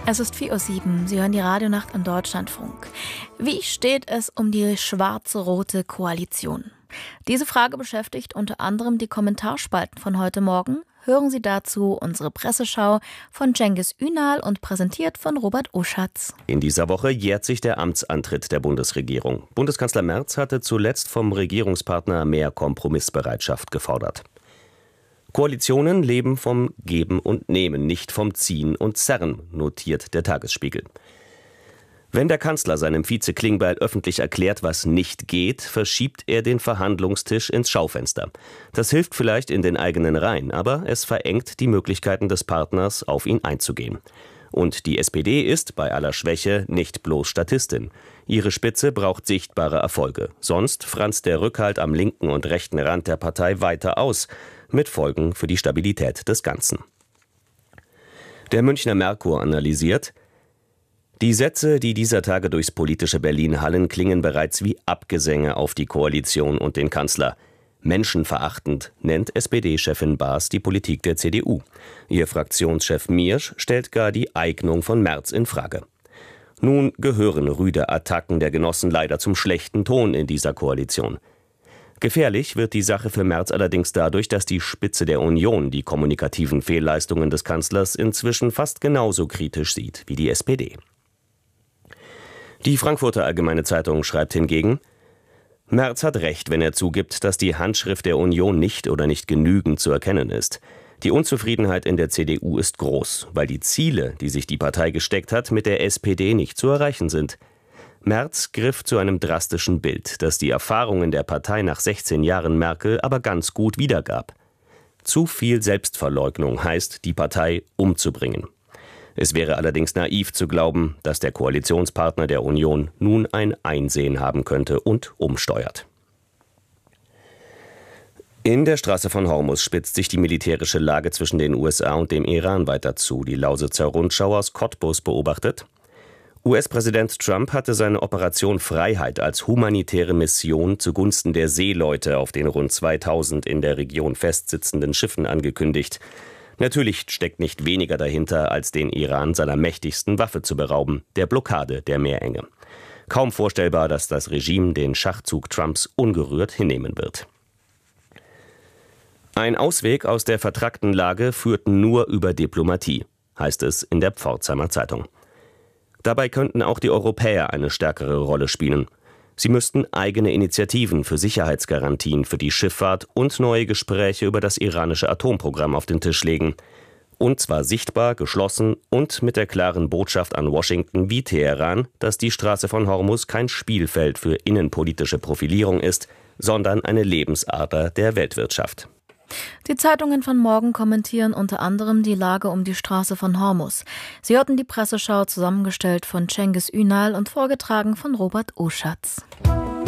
Es ist 4:07 Uhr. Sie hören die Radionacht im Deutschlandfunk. Wie steht es um die schwarz-rote Koalition? Diese Frage beschäftigt unter anderem die Kommentarspalten von heute Morgen. Hören Sie dazu unsere Presseschau von Cengiz Ünal und präsentiert von Robert Oschatz. In dieser Woche jährt sich der Amtsantritt der Bundesregierung. Bundeskanzler Merz hatte zuletzt vom Regierungspartner mehr Kompromissbereitschaft gefordert. Koalitionen leben vom Geben und Nehmen, nicht vom Ziehen und Zerren, notiert der Tagesspiegel. Wenn der Kanzler seinem Vize Klingbeil öffentlich erklärt, was nicht geht, verschiebt er den Verhandlungstisch ins Schaufenster. Das hilft vielleicht in den eigenen Reihen, aber es verengt die Möglichkeiten des Partners, auf ihn einzugehen. Und die SPD ist, bei aller Schwäche, nicht bloß Statistin. Ihre Spitze braucht sichtbare Erfolge. Sonst franzt der Rückhalt am linken und rechten Rand der Partei weiter aus, mit Folgen für die Stabilität des Ganzen. Der Münchner Merkur analysiert: Die Sätze, die dieser Tage durchs politische Berlin hallen, klingen bereits wie Abgesänge auf die Koalition und den Kanzler. Menschenverachtend nennt SPD-Chefin Baas die Politik der CDU. Ihr Fraktionschef Miersch stellt gar die Eignung von Merz in Frage. Nun gehören rüde Attacken der Genossen leider zum schlechten Ton in dieser Koalition. Gefährlich wird die Sache für Merz allerdings dadurch, dass die Spitze der Union die kommunikativen Fehlleistungen des Kanzlers inzwischen fast genauso kritisch sieht wie die SPD. Die Frankfurter Allgemeine Zeitung schreibt hingegen: Merz hat recht, wenn er zugibt, dass die Handschrift der Union nicht oder nicht genügend zu erkennen ist. Die Unzufriedenheit in der CDU ist groß, weil die Ziele, die sich die Partei gesteckt hat, mit der SPD nicht zu erreichen sind. Merz griff zu einem drastischen Bild, das die Erfahrungen der Partei nach 16 Jahren Merkel aber ganz gut wiedergab. Zu viel Selbstverleugnung heißt, die Partei umzubringen. Es wäre allerdings naiv zu glauben, dass der Koalitionspartner der Union nun ein Einsehen haben könnte und umsteuert. In der Straße von Hormuz spitzt sich die militärische Lage zwischen den USA und dem Iran weiter zu. Die Lausitzer Rundschau aus Cottbus beobachtet: US-Präsident Trump hatte seine Operation Freiheit als humanitäre Mission zugunsten der Seeleute auf den rund 2000 in der Region festsitzenden Schiffen angekündigt. Natürlich steckt nicht weniger dahinter, als den Iran seiner mächtigsten Waffe zu berauben, der Blockade der Meerenge. Kaum vorstellbar, dass das Regime den Schachzug Trumps ungerührt hinnehmen wird. Ein Ausweg aus der vertrackten Lage führt nur über Diplomatie, heißt es in der Pforzheimer Zeitung. Dabei könnten auch die Europäer eine stärkere Rolle spielen. Sie müssten eigene Initiativen für Sicherheitsgarantien für die Schifffahrt und neue Gespräche über das iranische Atomprogramm auf den Tisch legen. Und zwar sichtbar, geschlossen und mit der klaren Botschaft an Washington wie Teheran, dass die Straße von Hormuz kein Spielfeld für innenpolitische Profilierung ist, sondern eine Lebensader der Weltwirtschaft. Die Zeitungen von morgen kommentieren unter anderem die Lage um die Straße von Hormuz. Sie hörten die Presseschau, zusammengestellt von Cengiz Ünal und vorgetragen von Robert Oschatz.